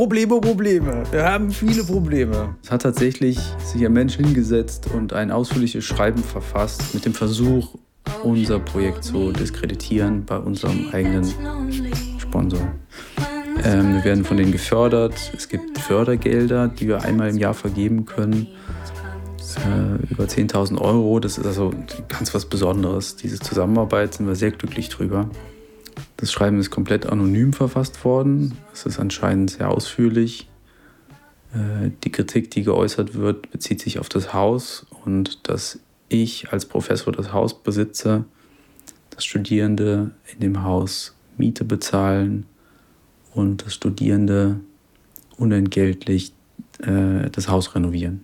Probleme. Wir haben viele Probleme. Es hat tatsächlich sich ein Mensch hingesetzt und ein ausführliches Schreiben verfasst mit dem Versuch, unser Projekt zu diskreditieren bei unserem eigenen Sponsor. Wir werden von denen gefördert. Es gibt Fördergelder, die wir einmal im Jahr vergeben können. Über 10.000 €. Das ist also ganz was Besonderes. Diese Zusammenarbeit sind wir sehr glücklich drüber. Das Schreiben ist komplett anonym verfasst worden. Es ist anscheinend sehr ausführlich. Die Kritik, die geäußert wird, bezieht sich auf das Haus und dass ich als Professor das Haus besitze, dass Studierende in dem Haus Miete bezahlen und dass Studierende unentgeltlich das Haus renovieren.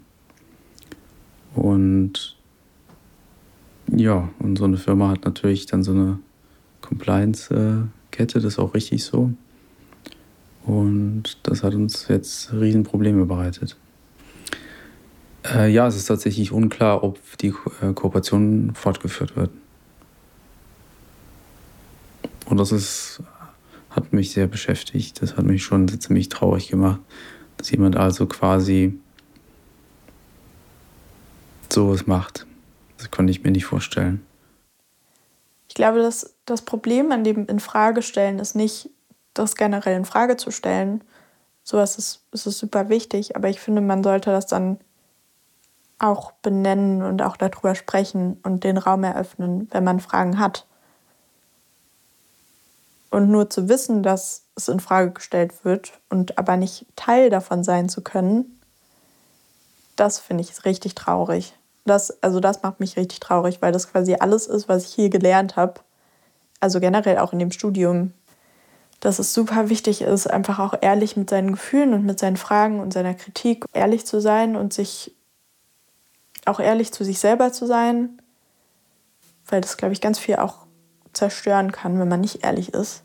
Und ja, und so eine Firma hat natürlich dann so eine Compliance-Kette, das ist auch richtig so. Und das hat uns jetzt Riesenprobleme bereitet. Ja, es ist tatsächlich unklar, ob die Kooperation fortgeführt wird. Und das hat mich sehr beschäftigt. Das hat mich schon ziemlich traurig gemacht, dass jemand also quasi sowas macht. Das konnte ich mir nicht vorstellen. Ich glaube, dass das Problem an dem Infragestellen ist nicht, das generell in Frage zu stellen. Sowas ist super wichtig, aber ich finde, man sollte das dann auch benennen und auch darüber sprechen und den Raum eröffnen, wenn man Fragen hat. Und nur zu wissen, dass es in Frage gestellt wird und aber nicht Teil davon sein zu können, das finde ich richtig traurig. Das macht mich richtig traurig, weil das quasi alles ist, was ich hier gelernt habe. Also generell auch in dem Studium. Dass es super wichtig ist, einfach auch ehrlich mit seinen Gefühlen und mit seinen Fragen und seiner Kritik ehrlich zu sein und sich auch ehrlich zu sich selber zu sein. Weil das, glaube ich, ganz viel auch zerstören kann, wenn man nicht ehrlich ist.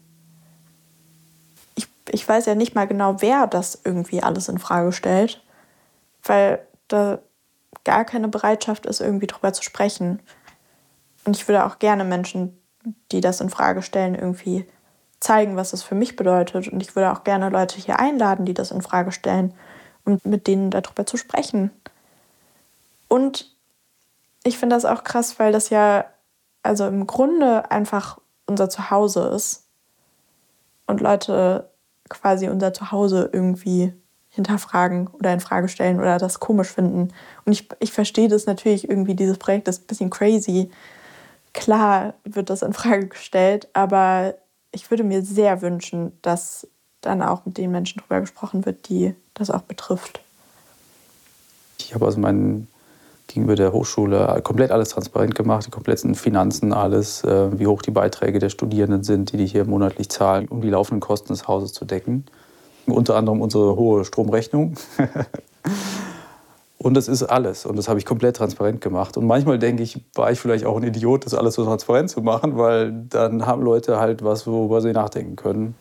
Ich weiß ja nicht mal genau, wer das irgendwie alles in Frage stellt, weil da gar keine Bereitschaft ist, irgendwie drüber zu sprechen. Und ich würde auch gerne Menschen, die das in Frage stellen, irgendwie zeigen, was das für mich bedeutet. Und ich würde auch gerne Leute hier einladen, die das in Frage stellen, um mit denen darüber zu sprechen. Und ich finde das auch krass, weil das ja also im Grunde einfach unser Zuhause ist und Leute quasi unser Zuhause irgendwie hinterfragen oder in Frage stellen oder das komisch finden. Und ich verstehe das natürlich irgendwie, dieses Projekt ist ein bisschen crazy. Klar wird das in Frage gestellt, aber ich würde mir sehr wünschen, dass dann auch mit den Menschen drüber gesprochen wird, die das auch betrifft. Ich habe gegenüber der Hochschule komplett alles transparent gemacht, die kompletten Finanzen, alles, wie hoch die Beiträge der Studierenden sind, die hier monatlich zahlen, um die laufenden Kosten des Hauses zu decken. Unter anderem unsere hohe Stromrechnung. Und das ist alles. Und das habe ich komplett transparent gemacht. Und manchmal denke ich, war ich vielleicht auch ein Idiot, das alles so transparent zu machen, weil dann haben Leute halt was, worüber sie nachdenken können.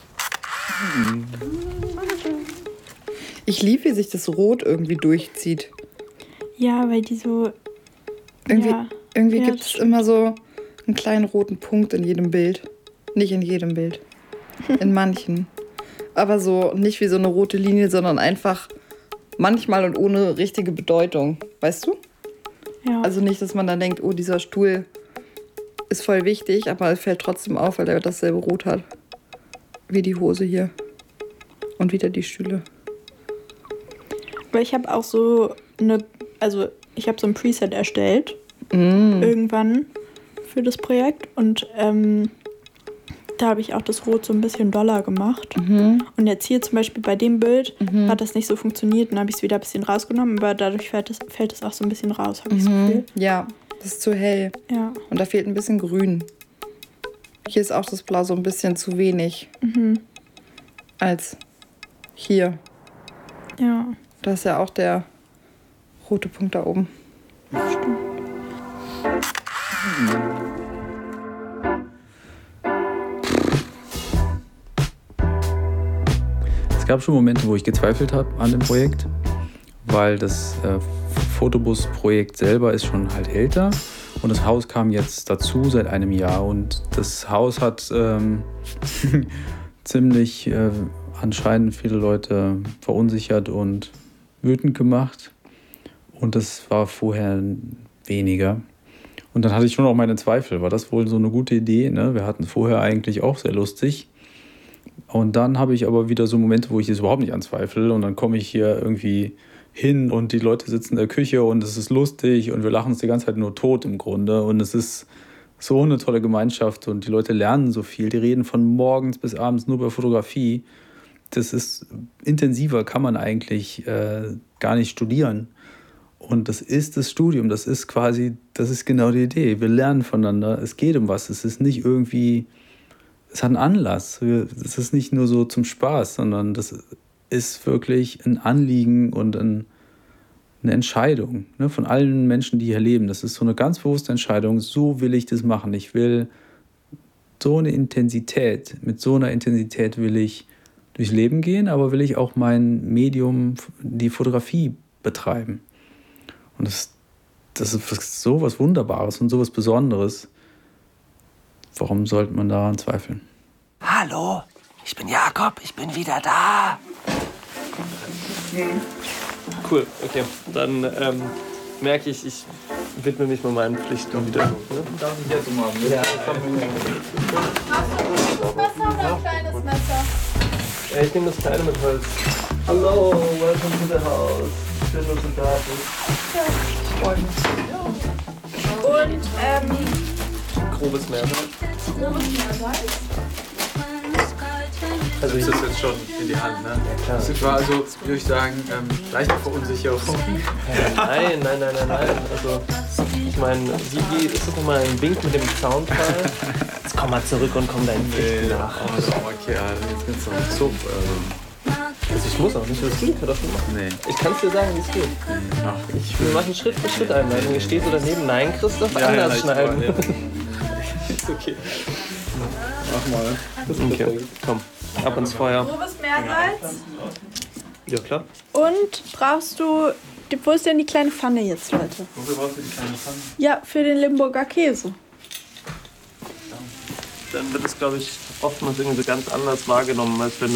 Ich liebe, wie sich das Rot irgendwie durchzieht. Ja, weil die so... Irgendwie gibt es immer so einen kleinen roten Punkt in jedem Bild. Nicht in jedem Bild. In manchen. Aber so nicht wie so eine rote Linie, sondern einfach manchmal und ohne richtige Bedeutung. Weißt du? Ja. Also nicht, dass man dann denkt, oh, dieser Stuhl ist voll wichtig, aber es fällt trotzdem auf, weil er dasselbe Rot hat. Wie die Hose hier. Und wieder die Stühle. Aber ich habe auch so ich habe so ein Preset erstellt. Irgendwann für das Projekt. Und da habe ich auch das Rot so ein bisschen doller gemacht. Und jetzt hier zum Beispiel bei dem Bild hat das nicht so funktioniert. Dann habe ich es wieder ein bisschen rausgenommen, aber dadurch fällt es auch so ein bisschen raus, habe ich das Gefühl. Ja, das ist zu hell. Ja. Und da fehlt ein bisschen Grün. Hier ist auch das Blau so ein bisschen zu wenig als hier. Ja. Da ist ja auch der rote Punkt da oben. Stimmt. Es gab schon Momente, wo ich gezweifelt habe an dem Projekt, weil das Fotobus-Projekt selber ist schon halt älter und das Haus kam jetzt dazu seit einem Jahr und das Haus hat ziemlich anscheinend viele Leute verunsichert und wütend gemacht. Und das war vorher weniger. Und dann hatte ich schon auch meine Zweifel. War das wohl so eine gute Idee? Ne? Wir hatten vorher eigentlich auch sehr lustig. Und dann habe ich aber wieder so Momente, wo ich es überhaupt nicht anzweifle. Und dann komme ich hier irgendwie hin und die Leute sitzen in der Küche und es ist lustig und wir lachen uns die ganze Zeit nur tot im Grunde. Und es ist so eine tolle Gemeinschaft und die Leute lernen so viel. Die reden von morgens bis abends nur über Fotografie. Das ist intensiver, kann man eigentlich gar nicht studieren. Und das ist das Studium, das ist genau die Idee. Wir lernen voneinander, es geht um was. Es ist nicht irgendwie, es hat einen Anlass. Es ist nicht nur so zum Spaß, sondern das ist wirklich ein Anliegen und eine Entscheidung, ne, von allen Menschen, die hier leben. Das ist so eine ganz bewusste Entscheidung, so will ich das machen. Ich will so eine Intensität, mit so einer Intensität will ich durchs Leben gehen, aber will ich auch mein Medium, die Fotografie, betreiben. Und das ist so was Wunderbares und so was Besonderes. Warum sollte man daran zweifeln? Hallo, ich bin Jakob, ich bin wieder da. Cool, okay. Dann merke ich, ich widme mich mal meinen Pflichten wieder. Ne? Darf ich jetzt mal mit? Ja. Hast du ein Messer oder ein kleines Messer? Ja, ich nehme das kleine mit Holz. Hallo, welcome to the house. Schön, dass du da bist. Ja, ich freue mich. Und, Grobes Meersalz. Also ich das jetzt schon in die Hand, ne? Ja, klar. Das war also, würde ich sagen, leichte Verunsicherung. Nein. Also, ich meine, wie ist das nochmal ein Wink mit dem Soundfall? Jetzt komm mal zurück und komm deinen Pflichten nach. Also, okay, jetzt geht's noch Zug. Also ich muss auch nicht das Ding Kartoffeln machen. Nee. Ich kann es dir sagen, wie es geht. Wir machen Schritt für Schritt Einleitung. Hier steht so daneben, nein, Christoph, anders schneiden. Ja. Ist okay. Mach mal. Okay, komm, ab ins Feuer. grobes Meersalz. Ja, klar. Und brauchst du, wo ist denn die kleine Pfanne jetzt, Leute? Wofür brauchst du die kleine Pfanne? Ja, für den Limburger Käse. Dann wird es, glaube ich, oftmals irgendwie so ganz anders wahrgenommen, als wenn